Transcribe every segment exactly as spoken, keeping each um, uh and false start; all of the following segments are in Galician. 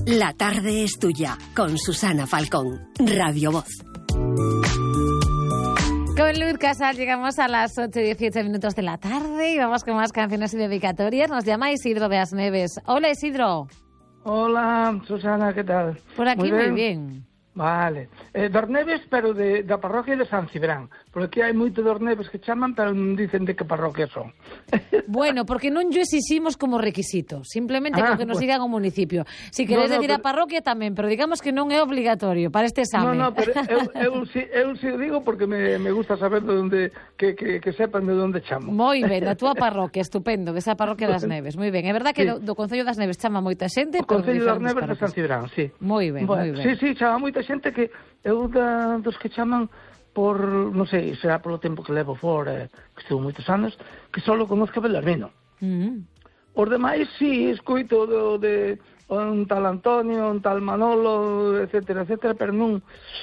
La tarde es tuya, con Susana Falcón, Radio Voz. Con Luz Casal llegamos a las ocho y dieciocho minutos de la tarde y vamos con más canciones y dedicatorias. Nos llama Isidro de Asneves. Hola, Isidro. Hola, Susana, ¿qué tal? Por aquí muy bien. Muy bien. Vale. Eh, de Asneves, pero de, da parroquia de San Cibrán. Porque aquí hai moito de Asneves que chaman, pero non dicen de que parroquia son. Bueno, porque non yo exiximos como requisito. Simplemente ah, con que nos pues... digan o municipio. Si queréis no, no, decir pero... a parroquia tamén, pero digamos que non é obligatorio para este examen. No, no, pero eu, eu, eu, eu si digo porque me, me gusta saber de onde, que, que, que sepan de onde chamo. Moi ben, a túa parroquia, estupendo, que esa parroquia das Neves. Moi ben, é verdad que sí. do, do Concello das Neves chama moita xente. O Concello das Neves de San Cibrán, sí. Moi ben, bueno, moi ben. Sí, sí, chama moita xente que eu da, dos que chaman por, non sei, será polo tempo que levo fora, que estuvo moitos anos, que só conozco Belarmino. Mm. Os demais, sí, escoito do, de un tal Antonio, un tal Manolo, etcétera, etcétera, pero non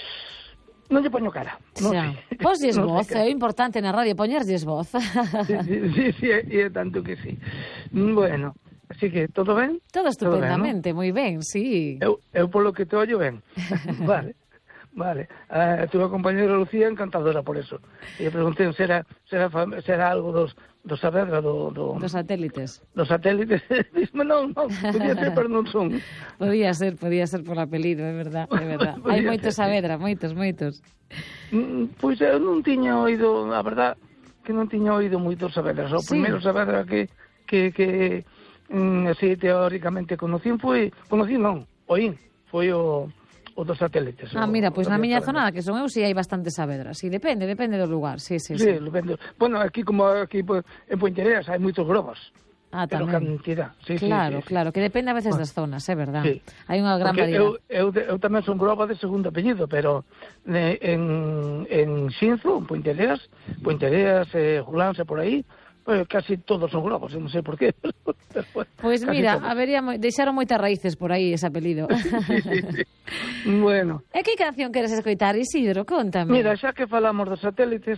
non lle poño cara. Non xa. Posles no voz, é importante na radio poñerlles voz. Sí, sí, sí, sí, e é tanto que sí. Bueno, así que, todo ben? Todo estupendamente, moi ben, sí. Eu, eu polo que te ollo ben. Vale. Vale, a túa compañera Lucía encantadora por eso. E preguntei se era, se era, se era algo dos, dos Saavedra, do, do, dos satélites. Dos satélites. Dime, non, non, podía ser, pero non son. Podía ser, podía ser por apelido, é verdad, é verdad. Hai moitos Saavedra, moitos, moitos. Pois eu non tiña oído, a verdad, que non tiña oído moitos Saavedra. O sí. primeiro Saavedra que, que, que mm, así teóricamente conocín foi, conocín non, oín, foi o... o dos satélites. Ah, mira, pois pues na miña zona, que son eu, si sí hai bastante Saavedra. Si, sí, depende, depende do lugar. Sí, sí, sí. sí. Depende. Bueno, aquí como aquí pues, en Pontereas hai moitos grobos. Ah, pero tamén. Cantidad. Sí, claro, sí, sí, claro, sí. que depende a veces das zonas, é verdad. Sí. Hai unha gran Porque variedade. Eu, eu, eu tamén son groba de segundo apellido, pero eh, en, en Xinzo, en Pontereas, Pontereas, eh, Julanse, por aí, pues casi todos son grobos, non sei por qué. Pois pues mira, habería deixaron moitas raíces por aí ese apelido. Sí, sí, sí. Bueno. E que canción queres escoitar, Isidro? Contame. Mira, xa que falamos dos satélites,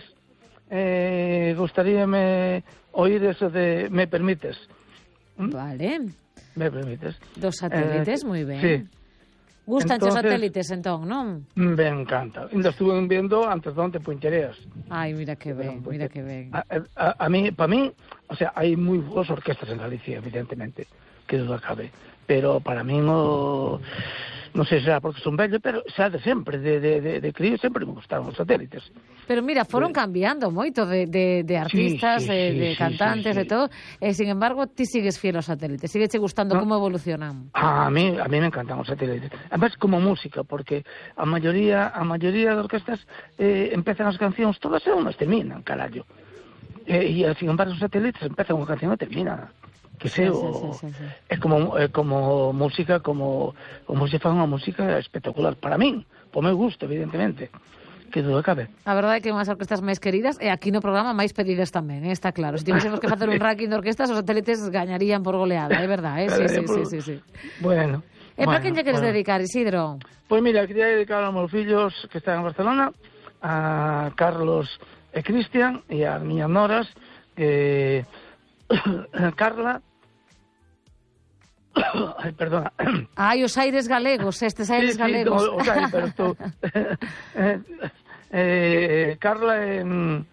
eh, gustaríame oír eso de Me Permites. ¿Mm? Vale. Me Permites. Dos satélites, eh, moi ben. Sí. Gustan os satélites, entón, non? Me encanta. Ainda estuve viendo antes de onte Pontereas. Ai, mira que ben, mira que ben. A, a, a mí, para mí, o sea, hai moi boas orquestas en Galicia, evidentemente, que duda cabe. Pero para mí no... Non sei se será porque son vello, pero xa de sempre, de, de, de, de crío, sempre me gustaron os satélites. Pero mira, foron sí. cambiando moito de, de, de artistas, sí, sí, de, de sí, cantantes, sí, sí. de todo, e sin embargo, ti sigues fiel aos satélites, sigues che gustando no. como evolucionan. Ah, a mí, a mí me encantan os satélites. Además, como música, porque a maioría, a maioría de orquestas eh, empezan as cancións todas e unhas terminan, carallo. E, e sin embargo, os satélites empezan unha canción e terminan. Que sei, sí, o, sí, sí, sí. é como é como música, como como se fan unha música espectacular para min, por meu gusto, evidentemente. Que duda cabe. A verdade é que unhas orquestas máis queridas e aquí no programa máis pedidas tamén, eh, está claro. Se tivésemos que facer un ranking de orquestas, os satélites gañarían por goleada, é verdade, eh? Sí, sí, sí, sí, sí. Bueno. E bueno, para quen lle queres bueno. dedicar, Isidro? Pois pues mira, quería dedicar aos meus fillos que están en Barcelona, a Carlos e Cristian, e a miñas noras, que Carla. Ay, perdona. Ai, os aires galegos, estes aires sí, sí, galegos. No, os aires, pero estou... eh, eh, Carla e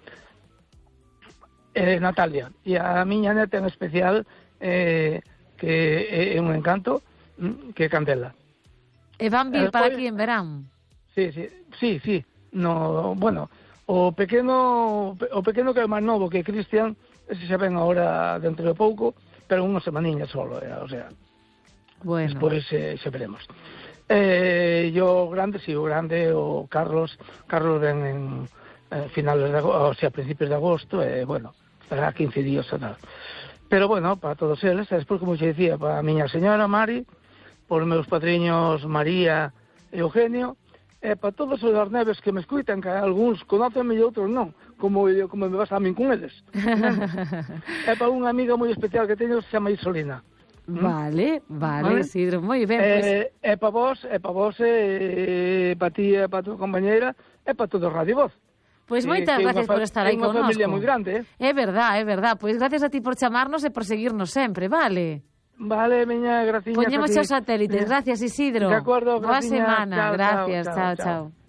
eh, Natalia. E a miña neta en especial, eh, que é un encanto, que é Candela. E van vir para aquí en verán? Sí, sí, sí, sí. No, bueno, o pequeno o pequeno que é máis novo que Cristian, ese xa ven agora dentro de pouco, pero unha semaniña solo, eh, o sea... Bueno. Despois eh, xa veremos. Eh, yo grande, si sí, o grande, o Carlos, Carlos ven en eh, finales de agosto, o sea, principios de agosto, e eh, bueno, estará quince días ou nada. Pero bueno, para todos eles, despois, como xe dicía, para a miña señora Mari, por meus padriños María e Eugenio, e para todos os das Neves que me escuitan, que algúns conócenme e outros non, como, como me vas a min con eles. É para unha amiga moi especial que teño, se chama Isolina. Vale, vale, Isidro, moi ben. É pues... eh, para vos, é para vos, é para ti, é para tua compañeira, é para todo Radio Voz. Pois moitas gracias por estar aí connosco. É unha familia moi grande, eh? É verdad, é verdad. Pois gracias a ti por chamarnos e por seguirnos sempre, vale? Vale, miña, graciñas. Poñemos os satélites. Gracias, Isidro. De acordo, Boa graciñas. semana. Chao, Gracias, chao, chao, chao. chao.